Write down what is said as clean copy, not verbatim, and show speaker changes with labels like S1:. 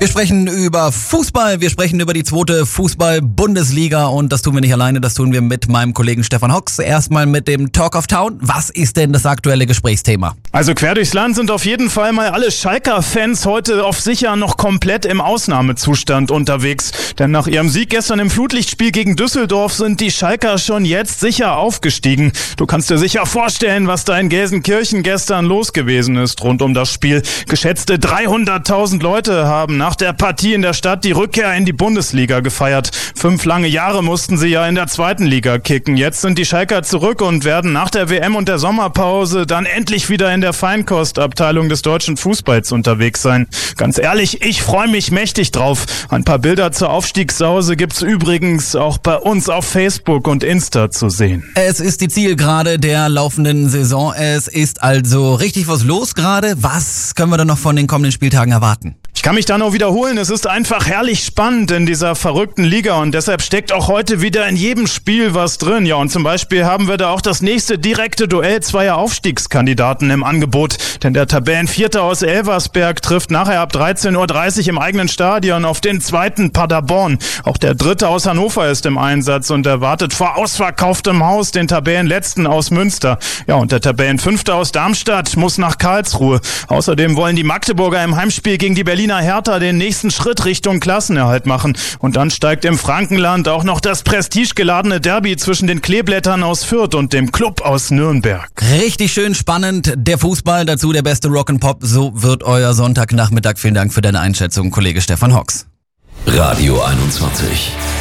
S1: Wir sprechen über Fußball, wir sprechen über die zweite Fußball-Bundesliga und das tun wir nicht alleine, das tun wir mit meinem Kollegen Stefan Hox. Erstmal mit dem Talk of Town. Was ist denn das aktuelle Gesprächsthema?
S2: Also quer durchs Land sind auf jeden Fall mal alle Schalker-Fans heute auf sicher noch komplett im Ausnahmezustand unterwegs. Denn nach ihrem Sieg gestern im Flutlichtspiel gegen Düsseldorf sind die Schalker schon jetzt sicher aufgestiegen. Du kannst dir sicher vorstellen, was da in Gelsenkirchen gestern los gewesen ist rund um das Spiel. Geschätzte 300.000 Leute haben nach der Partie in der Stadt die Rückkehr in die Bundesliga gefeiert. 5 lange Jahre mussten sie ja in der zweiten Liga kicken. Jetzt sind die Schalker zurück und werden nach der WM und der Sommerpause dann endlich wieder in der Feinkostabteilung des deutschen Fußballs unterwegs sein. Ganz ehrlich, ich freue mich mächtig drauf. Ein paar Bilder zur Aufstiegssause gibt's übrigens auch bei uns auf Facebook und Insta zu sehen.
S1: Es ist die Zielgerade der laufenden Saison. Es ist also richtig was los gerade. Was können wir dann noch von den kommenden Spieltagen erwarten?
S2: Ich kann mich da nur wiederholen, es ist einfach herrlich spannend in dieser verrückten Liga und deshalb steckt auch heute wieder in jedem Spiel was drin. Ja, und zum Beispiel haben wir da auch das nächste direkte Duell zweier Aufstiegskandidaten im Angebot. Denn der Tabellenvierter aus Elversberg trifft nachher ab 13.30 Uhr im eigenen Stadion auf den zweiten Paderborn. Auch der dritte aus Hannover ist im Einsatz und erwartet vor ausverkauftem Haus den Tabellenletzten aus Münster. Ja, und der Tabellenfünfte aus Darmstadt muss nach Karlsruhe. Außerdem wollen die Magdeburger im Heimspiel gegen die Berliner Hertha den nächsten Schritt Richtung Klassenerhalt machen. Und dann steigt im Frankenland auch noch das prestigegeladene Derby zwischen den Kleeblättern aus Fürth und dem Club aus Nürnberg.
S1: Richtig schön spannend, der Fußball, dazu der beste Rock'n'Pop. So wird euer Sonntagnachmittag. Vielen Dank für deine Einschätzung, Kollege Stefan Hox.
S3: Radio 21.